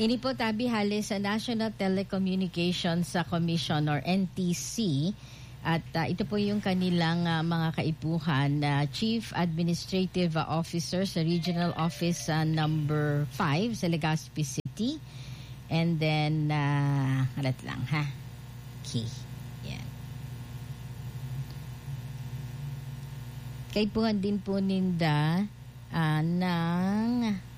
Ini po tabi hali sa National Telecommunications Commission or NTC at ito po yung kanilang mga kaipuhan Chief Administrative Officer sa Regional Office number 5 sa Legazpi City, and then halat lang ha. Okay. Yan. Kaipuhan din po ninda ng